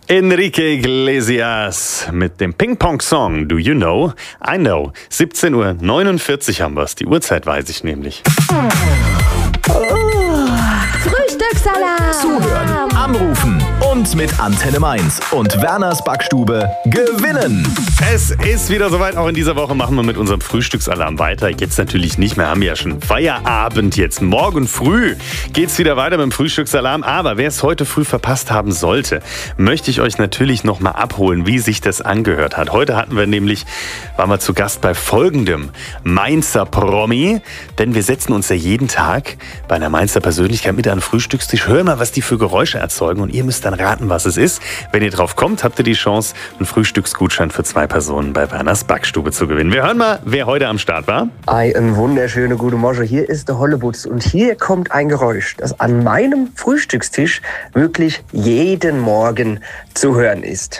Enrique Iglesias mit dem Ping-Pong-Song Do You Know? I Know. 17:49 Uhr haben wir es. Die Uhrzeit weiß ich nämlich. Frühstückssalat. Zuhören, anrufen und mit Antenne Mainz und Werners Backstube gewinnen. Es ist wieder soweit. Auch in dieser Woche machen wir mit unserem Frühstücksalarm weiter. Jetzt natürlich nicht mehr, haben wir ja schon Feierabend. Jetzt morgen früh geht's wieder weiter mit dem Frühstücksalarm. Aber wer es heute früh verpasst haben sollte, möchte ich euch natürlich noch mal abholen, wie sich das angehört hat. Heute waren wir zu Gast bei folgendem Mainzer Promi. Denn wir setzen uns ja jeden Tag bei einer Mainzer Persönlichkeit mit an den Frühstückstisch. Hör mal, was die für Geräusche erzeugen und ihr müsst dann raten, was es ist. Wenn ihr drauf kommt, habt ihr die Chance, einen Frühstücksgutschein für 2 Personen bei Werners Backstube zu gewinnen. Wir hören mal, wer heute am Start war. Einen wunderschönen guten Morgen. Hier ist der Hollebutz und hier kommt ein Geräusch, das an meinem Frühstückstisch wirklich jeden Morgen zu hören ist.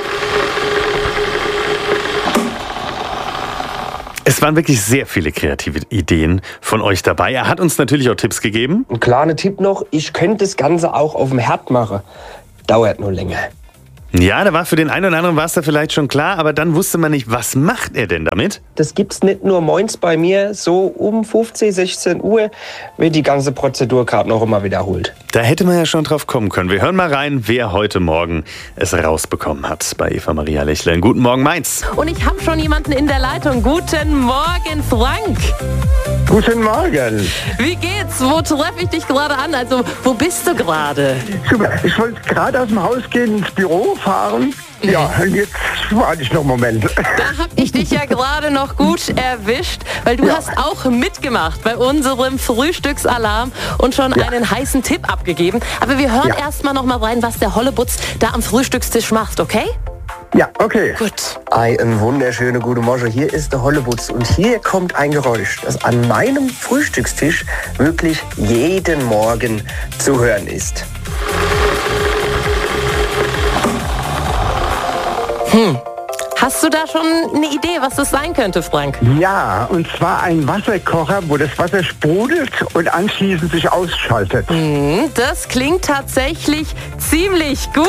Es waren wirklich sehr viele kreative Ideen von euch dabei. Er hat uns natürlich auch Tipps gegeben. Ein kleiner Tipp noch, ich könnte das Ganze auch auf dem Herd machen. Dauert nur länger. Ja, da war für den einen oder anderen da vielleicht schon klar, aber dann wusste man nicht, was macht er denn damit? Das gibt's nicht nur morgens bei mir, so um 15, 16 Uhr wird die ganze Prozedur gerade noch immer wiederholt. Da hätte man ja schon drauf kommen können. Wir hören mal rein, wer heute Morgen es rausbekommen hat bei Eva Maria Lechlein. Guten Morgen, Mainz. Und ich habe schon jemanden in der Leitung. Guten Morgen, Frank. Guten Morgen. Wie geht's? Wo treffe ich dich gerade an? Also, wo bist du gerade? Super. Ich wollte gerade aus dem Haus gehen, ins Büro fahren. Ja, und jetzt warte ich noch einen Moment. Da habe ich dich ja gerade noch gut erwischt, weil du hast auch mitgemacht bei unserem Frühstücksalarm und schon einen heißen Tipp abgegeben. Aber wir hören erstmal noch mal rein, was der Hollebutz da am Frühstückstisch macht, okay? Ja, okay. Gut. Einen wunderschönen guten Morgen. Hier ist der Hollebutz und hier kommt ein Geräusch, das an meinem Frühstückstisch wirklich jeden Morgen zu hören ist. Hast du da schon eine Idee, was das sein könnte, Frank? Ja, und zwar ein Wasserkocher, wo das Wasser sprudelt und anschließend sich ausschaltet. Das klingt tatsächlich ziemlich gut.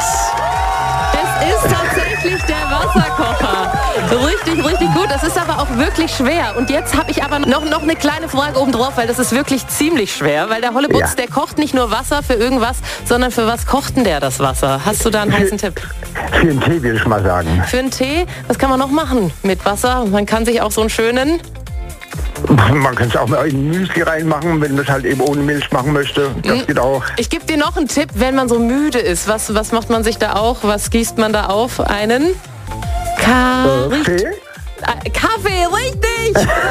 Es ist tatsächlich der Wasserkocher. Richtig, richtig gut. Das ist aber auch wirklich schwer. Und jetzt habe ich aber noch eine kleine Frage oben drauf, weil das ist wirklich ziemlich schwer. Weil der Hollebutz, der kocht nicht nur Wasser für irgendwas, sondern für was kocht denn der das Wasser? Hast du da einen heißen Tipp? Für einen Tee, würde ich mal sagen. Für einen Tee? Was kann man noch machen mit Wasser? Man kann sich auch so einen schönen... Man kann es auch mal in Müsli reinmachen, wenn man es halt eben ohne Milch machen möchte. Das geht auch. Ich gebe dir noch einen Tipp, wenn man so müde ist. Was macht man sich da auch? Was gießt man da auf? Einen Kaffee? Kaffee, richtig!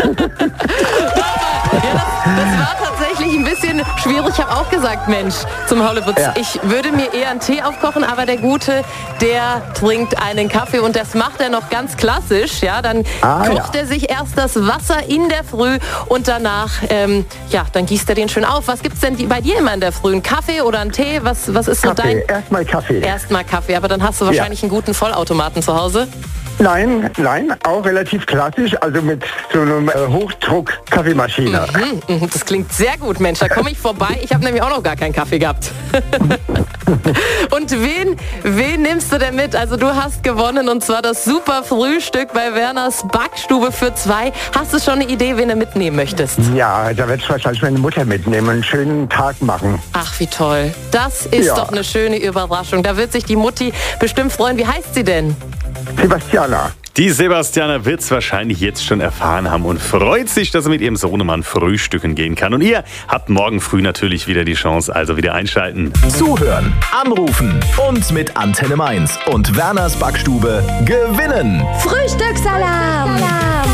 Das war tatsächlich ein bisschen schwierig. Ich habe auch gesagt, Mensch, zum Hollebutz, ich würde mir eher einen Tee aufkochen, aber der Gute, der trinkt einen Kaffee und das macht er noch ganz klassisch. Ja, dann kocht er sich erst das Wasser in der Früh und danach, dann gießt er den schön auf. Was gibt's denn bei dir immer in der Früh? Ein Kaffee oder ein Tee? Was ist so dein... Erstmal Kaffee. Erstmal Kaffee, aber dann hast du wahrscheinlich einen guten Vollautomaten zu Hause. Nein, auch relativ klassisch, also mit so einem Hochdruck-Kaffeemaschine. Das klingt sehr gut, Mensch, da komme ich vorbei. Ich habe nämlich auch noch gar keinen Kaffee gehabt. Und wen nimmst du denn mit? Also du hast gewonnen und zwar das super Frühstück bei Werners Backstube für 2. Hast du schon eine Idee, wen du mitnehmen möchtest? Ja, da werde ich wahrscheinlich meine Mutter mitnehmen und einen schönen Tag machen. Ach, wie toll. Das ist doch eine schöne Überraschung. Da wird sich die Mutti bestimmt freuen. Wie heißt sie denn? Sebastiana. Die Sebastiana wird es wahrscheinlich jetzt schon erfahren haben und freut sich, dass sie mit ihrem Sohnemann frühstücken gehen kann. Und ihr habt morgen früh natürlich wieder die Chance, also wieder einschalten. Zuhören, anrufen und mit Antenne Mainz und Werners Backstube gewinnen. Frühstücksalarm!